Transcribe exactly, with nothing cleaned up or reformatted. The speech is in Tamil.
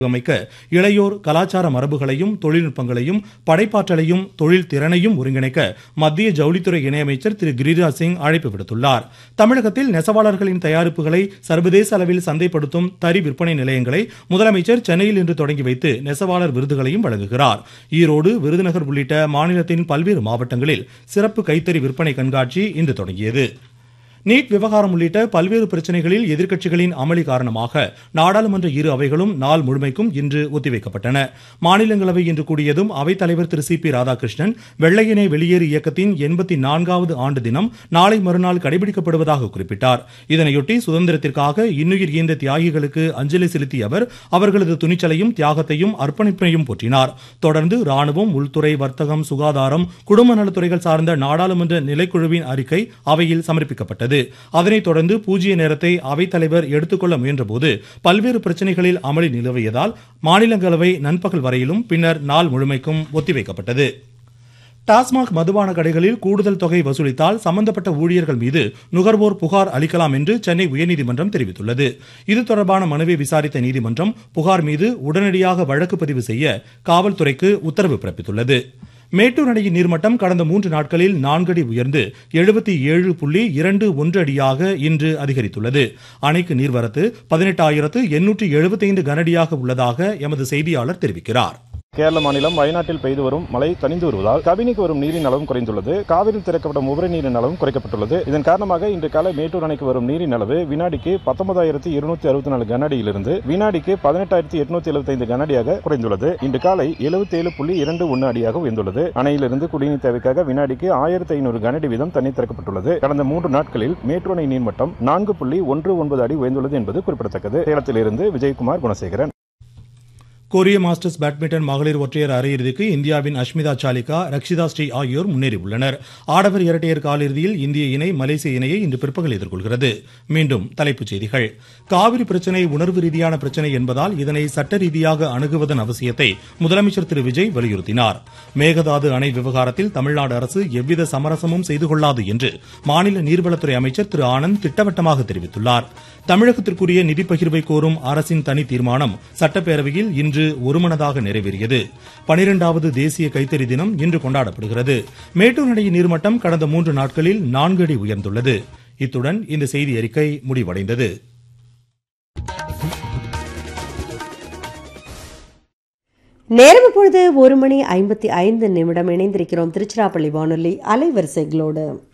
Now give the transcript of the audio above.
அமைக்க இளையோர் கலாச்சார மரபுகளையும் தொழில்நுட்பங்களையும் படைப்பாற்றலையும் தொழில் திறனையும் ஒருங்கிணைக்க மத்திய ஜவுளித்துறை இணையமைச்சர் திரு கிரிராஜ் சிங் அழைப்பு விடுத்துள்ளார். தமிழகத்தில் நெசவாளர்களின் தயாரிப்புகளை சர்வதேச அளவில் சந்தைப்படுத்தும் தறி விற்பனை நிலையங்களை முதலமைச்சர் சென்னையில் இன்று தொடங்கி வைத்து நெசவாளர் விருதுகளையும் வழங்குகிறார். ஈரோடு, விருதுநகர் உள்ளிட்ட மாநிலத்தின் பல்வேறு மாவட்டங்களில் சிறப்பு கைத்தறி விற்பனை கண்காட்சி இன்று தொடங்கியது. நீட் விவகாரம் உள்ளிட்ட பல்வேறு பிரச்சனைகளில் எதிர்க்கட்சிகளின் அமளி காரணமாக நாடாளுமன்ற இரு அவைகளும் நாள் முழுமைக்கும் இன்று ஒத்திவைக்கப்பட்டன. மாநிலங்களவை இன்று கூடியதும் அவைத்தலைவர் திரு சி பி ராதாகிருஷ்ணன் வெள்ளையனே வெளியேறு இயக்கத்தின் எண்பத்தி நான்காவது ஆண்டு தினம் நாளை மறுநாள் கடைபிடிக்கப்படுவதாக குறிப்பிட்டார். இதனையொட்டி சுதந்திரத்திற்காக இன்னுயிர் ஈந்த தியாகிகளுக்கு அஞ்சலி செலுத்திய அவர் அவர்களது துணிச்சலையும் தியாகத்தையும் அர்ப்பணிப்பையும் போற்றினார். தொடர்ந்து ராணுவம், உள்துறை, வர்த்தகம், சுகாதாரம், குடும்ப நலத்துறைகள் சார்ந்த நாடாளுமன்ற நிலைக்குழுவின் அறிக்கை அவையில் சமர்ப்பிக்கப்பட்டது. அதனைத் தொடர்ந்து பூஜ்ய நேரத்தை அவைத்தலைவர் எடுத்துக்கொள்ள முயன்றபோது பல்வேறு பிரச்சனைகளில் அமளி நிலவியதால் மாநிலங்களவை நண்பகல் வரையிலும் பின்னர் நாள் முழுமைக்கும் ஒத்திவைக்கப்பட்டது. டாஸ்மாக் மதுபான கடைகளில் கூடுதல் தொகை வசூலித்தால் சம்பந்தப்பட்ட ஊழியர்கள் மீது நுகர்வோர் புகார் அளிக்கலாம் என்று சென்னை உயர்நீதிமன்றம் தெரிவித்துள்ளது. இது தொடர்பான மனுவை விசாரித்த நீதிமன்றம் புகார் மீது உடனடியாக வழக்கு பதிவு செய்ய காவல்துறைக்கு உத்தரவு பிறப்பித்துள்ளது. மேட்டூர் அணையின் நீர்மட்டம் கடந்த மூன்று நாட்களில் நான்கு அடி உயர்ந்து எழுபத்தி ஏழு புள்ளி இரண்டு ஒன்று அடியாக இன்று அதிகரித்துள்ளது. அணைக்கு நீர்வரத்து பதினெட்டாயிரத்து எண்ணூற்று எழுபத்தி ஐந்து கனஅடியாக உள்ளதாக எமது செய்தியாளர் தெரிவிக்கிறார். கேரள மாநிலம் வயநாட்டில் பெய்து வரும் மழை தணிந்து வருவதால் கபினிக்கு வரும் நீரின் அளவும் குறைந்துள்ளது. காவிரியில் திறக்கப்படும் உபரி நீரின் அளவும் குறைக்கப்பட்டுள்ளது. இதன் காரணமாக இன்று காலை மேட்டூர் அணைக்கு வரும் நீரின் அளவு வினாடிக்கு பத்தொன்பதாயிரத்தி இருநூத்தி அறுபத்தி நாலு கனஅடியிலிருந்து வினாடிக்கு பதினெட்டாயிரத்தி எட்நூத்தி எழுபத்தி ஐந்து கனஅடியாக குறைந்துள்ளது. இன்று காலை எழுபத்தி ஏழு புள்ளி இரண்டு ஒன்று அடியாக உயர்ந்துள்ளது. அணையிலிருந்து குடிநீர் தேவைக்காக வினாடிக்கு ஆயிரத்தி ஐநூறு கனஅடி வீதம் தண்ணீர் திறக்கப்பட்டுள்ளது. கடந்த மூன்று நாட்களில் மேட்டூர் அணை நீர்மட்டம் நான்கு புள்ளி ஒன்று ஒன்பது அடி உயர்ந்துள்ளது என்பது குறிப்பிடத்தக்கது. சேலத்திலிருந்து விஜயகுமார் குணசேகரன். கொரிய மாஸ்டர்ஸ் பேட்மிண்டன் மகளிர் ஒற்றையர் அரையிறுதிக்கு இந்தியாவின் அஷ்மிதா சாலிகா, ரக்ஷிதா ஸ்ரீ ஆகியோர் முன்னேறியுள்ளனர். ஆடவர் இரட்டையர் காலிறுதியில் இந்திய இணை மலேசிய இணையை இன்று பிற்பகல் எதிர்கொள்கிறது. மீண்டும் தலைப்புச் செய்திகள். காவிரி பிரச்சினை உணர்வு ரீதியான பிரச்சினை என்பதால் இதனை சட்ட ரீதியாக அணுகுவதன் அவசியத்தை முதலமைச்சர் திரு விஜய் வலியுறுத்தினார். மேகதாது அணை விவகாரத்தில் தமிழ்நாடு அரசு எவ்வித சமரசமும் செய்து கொள்ளாது என்று மாநில நீர்வளத்துறை அமைச்சர் திரு ஆனந்த் திட்டவட்டமாக தெரிவித்துள்ளார். தமிழகத்திற்குரிய நிதி பகிர்வை கோரும் அரசின் தனி தீர்மானம் சட்டப்பேரவையில் இன்று ஒருமனதாக நிறைவேறியது. பனிரெண்டாவது தேசிய கைத்தறி தினம் இன்று கொண்டாடப்படுகிறது. மேட்டூர் அணையின் நீர்மட்டம் கடந்த மூன்று நாட்களில் நான்கு அடி உயர்ந்துள்ளது. இத்துடன் இந்த செய்தி அறிக்கை முடிவடைந்தது. நேரம் இப்பொழுது ஒரு மணி ஐம்பத்தி ஐந்து நிமிடம். இணைந்திருக்கிறோம் திருச்சிராப்பள்ளி வானொலி அலைவரிசைகளோடு.